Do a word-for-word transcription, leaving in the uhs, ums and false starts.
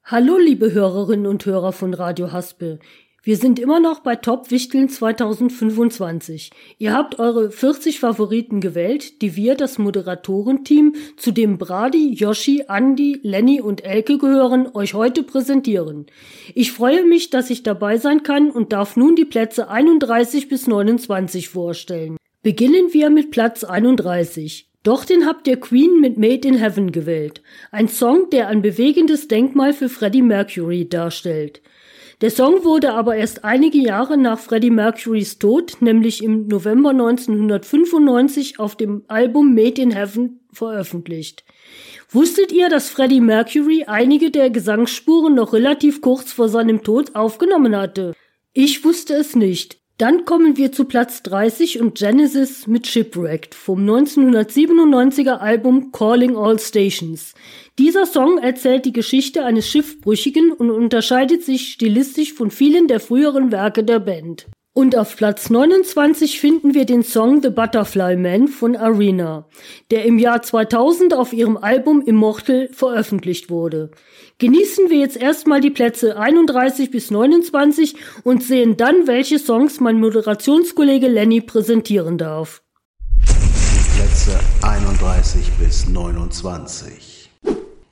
Hallo liebe Hörerinnen und Hörer von Radio Haspel. Wir sind immer noch bei Top Wichteln zweitausendfünfundzwanzig. Ihr habt eure vierzig Favoriten gewählt, die wir, das Moderatorenteam, zu dem Brady, Yoshi, Andi, Lenny und Elke gehören, euch heute präsentieren. Ich freue mich, dass ich dabei sein kann und darf nun die Plätze einunddreißig bis neunundzwanzig vorstellen. Beginnen wir mit Platz einunddreißig. Doch den habt ihr Queen mit Made in Heaven gewählt. Ein Song, der ein bewegendes Denkmal für Freddie Mercury darstellt. Der Song wurde aber erst einige Jahre nach Freddie Mercurys Tod, nämlich im November neunzehnhundertfünfundneunzig, auf dem Album Made in Heaven veröffentlicht. Wusstet ihr, dass Freddie Mercury einige der Gesangsspuren noch relativ kurz vor seinem Tod aufgenommen hatte? Ich wusste es nicht. Dann kommen wir zu Platz dreißig und Genesis mit Shipwrecked vom neunzehnhundertsiebenundneunziger Album Calling All Stations. Dieser Song erzählt die Geschichte eines Schiffbrüchigen und unterscheidet sich stilistisch von vielen der früheren Werke der Band. Und auf Platz neunundzwanzig finden wir den Song The Butterfly Man von Arena, der im Jahr zweitausend auf ihrem Album Immortal veröffentlicht wurde. Genießen wir jetzt erstmal die Plätze einunddreißig bis neunundzwanzig und sehen dann, welche Songs mein Moderationskollege Lenny präsentieren darf. Die Plätze einunddreißig bis neunundzwanzig.